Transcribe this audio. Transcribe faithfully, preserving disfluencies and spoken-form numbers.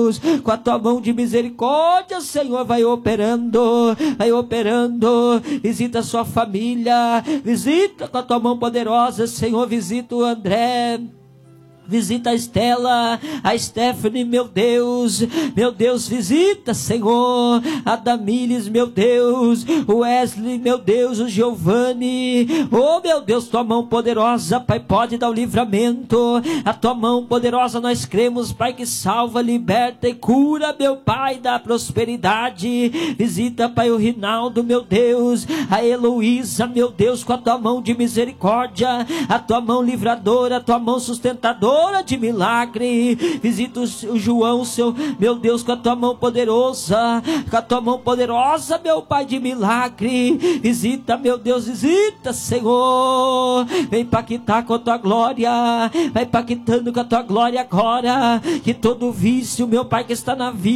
Deus, com a tua mão de misericórdia, Senhor, vai operando, vai operando, visita a sua família, visita com a tua mão poderosa, Senhor, visita o André, visita a Estela, a Stephanie, meu Deus, meu Deus, visita, Senhor, a Damires, meu Deus, o Wesley, meu Deus, o Giovanni, oh meu Deus, tua mão poderosa, Pai, pode dar o livramento, a tua mão poderosa nós cremos, Pai, que salva, liberta e cura, meu Pai, da prosperidade, visita, Pai, o Rinaldo, meu Deus, a Heloísa, meu Deus, com a tua mão de misericórdia, a tua mão livradora, a tua mão sustentadora, de milagre, visita o João, seu, meu Deus, com a tua mão poderosa, com a tua mão poderosa, meu Pai, de milagre, visita, meu Deus, visita, Senhor, vem impactar com a tua glória, vai impactando com a tua glória agora, que todo vício, meu Pai, que está na vida,